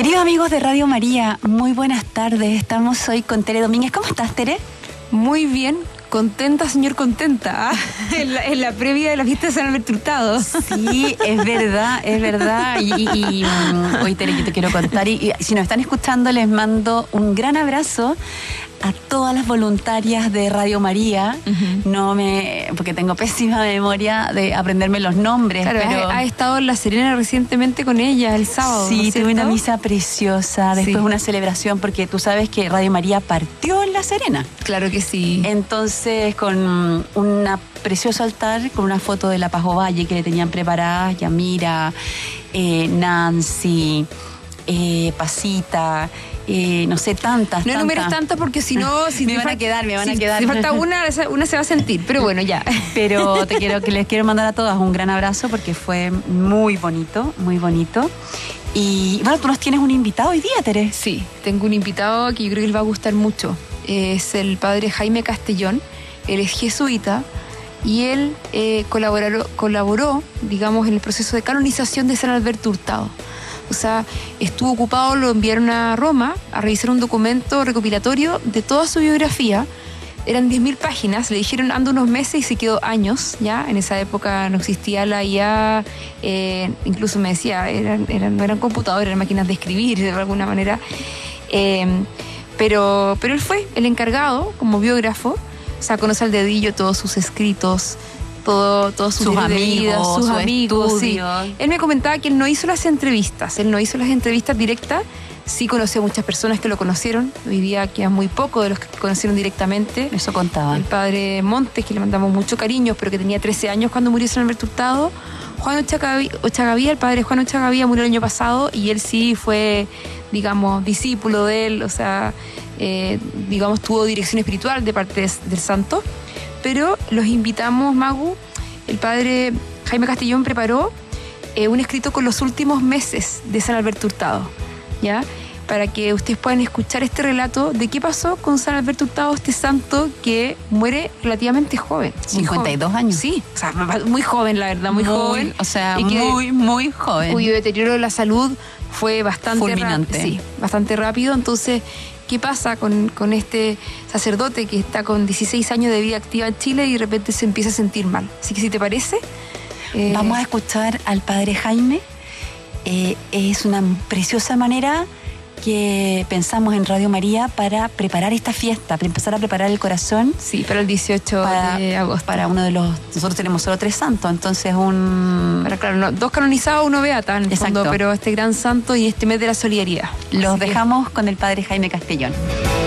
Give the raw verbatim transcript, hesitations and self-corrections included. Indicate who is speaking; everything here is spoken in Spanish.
Speaker 1: Queridos amigos de Radio María, muy buenas tardes. Estamos hoy con Tere Domínguez. ¿Cómo estás, Tere?
Speaker 2: Muy bien, contenta, señor, contenta. ¿Ah? en, la, en la previa de la fiesta de San Alberto Hurtado.
Speaker 1: Sí, es verdad, es verdad. Y, y, y um, hoy, Tere, yo te quiero contar. Y, y si nos están escuchando, les mando un gran abrazo a todas las voluntarias de Radio María. Uh-huh. No me, porque tengo pésima memoria de aprenderme los nombres.
Speaker 2: Claro,
Speaker 1: pero
Speaker 2: ha, ha estado en La Serena recientemente con ella el sábado.
Speaker 1: Sí,
Speaker 2: ¿no
Speaker 1: tuve una misa preciosa, después sí. una celebración, porque tú sabes que Radio María partió en La Serena.
Speaker 2: Claro que sí.
Speaker 1: Entonces, con un precioso altar, con una foto de la Paz Ovalle que le tenían preparadas, Yamira, eh, Nancy, eh, Pasita. Eh, no sé, tantas,
Speaker 2: No enumeres
Speaker 1: tantas.
Speaker 2: tantas porque si no... Si
Speaker 1: me van a quedar, me van
Speaker 2: si,
Speaker 1: a quedar.
Speaker 2: Si falta una, una se va a sentir, pero bueno, ya.
Speaker 1: Pero te quiero, que les quiero mandar a todas un gran abrazo porque fue muy bonito, muy bonito. Y bueno, tú nos tienes un invitado hoy día, Tere.
Speaker 2: Sí, tengo un invitado que yo creo que les va a gustar mucho. Es el padre Jaime Castellón. Él es jesuita y él eh, colaboró, colaboró, digamos, en el proceso de canonización de San Alberto Hurtado. O sea, estuvo ocupado, lo enviaron a Roma a revisar un documento recopilatorio de toda su biografía. Eran diez mil páginas, le dijeron anda unos meses y se quedó años, ¿ya? En esa época no existía la I A, eh, incluso me decía, eran, eran, no eran computadores, eran máquinas de escribir de alguna manera. Eh, pero, pero él fue el encargado como biógrafo, o sea, conoce al dedillo todos sus escritos, todo, todos sus,
Speaker 1: sus amigos,
Speaker 2: vida, sus
Speaker 1: su
Speaker 2: amigos, sí.
Speaker 1: estudio.
Speaker 2: Él me comentaba que él no hizo las entrevistas, él no hizo las entrevistas directas, sí conoció a muchas personas que lo conocieron, hoy día quedan muy pocos de los que conocieron directamente.
Speaker 1: Eso contaba.
Speaker 2: El padre Montes, que le mandamos mucho cariño, pero que tenía trece años cuando murió San Alberto Hurtado. Juan Ochagavía, Ochagavía, el padre Juan Ochagavía murió el año pasado y él sí fue, digamos, discípulo de él, o sea, eh, digamos, tuvo dirección espiritual de parte de, del santo. Pero los invitamos, Magu, el padre Jaime Castellón preparó eh, un escrito con los últimos meses de San Alberto Hurtado, ¿ya? Para que ustedes puedan escuchar este relato de qué pasó con San Alberto Hurtado, este santo que muere relativamente joven.
Speaker 1: cincuenta y dos años.
Speaker 2: Sí, o sea, muy joven, la verdad, muy, muy joven.
Speaker 1: O sea,
Speaker 2: y
Speaker 1: muy, muy joven.
Speaker 2: Cuyo deterioro de la salud fue bastante
Speaker 1: fulminante.
Speaker 2: Ra- sí, bastante rápido, entonces... ¿Qué pasa con, con este sacerdote que está con dieciséis años de vida activa en Chile y de repente se empieza a sentir mal? Así que si te parece...
Speaker 1: Eh... Vamos a escuchar al padre Jaime. Eh, es una preciosa manera que pensamos en Radio María para preparar esta fiesta, para empezar a preparar el corazón.
Speaker 2: Sí, para el dieciocho
Speaker 1: para,
Speaker 2: de agosto.
Speaker 1: Para uno de los... Nosotros tenemos solo tres santos, entonces un...
Speaker 2: Para, claro, no, dos canonizados, uno beata en el
Speaker 1: Exacto.
Speaker 2: fondo, pero este gran santo y este mes de la solidaridad.
Speaker 1: Los
Speaker 2: Así
Speaker 1: dejamos que... con el padre Jaime Castellón.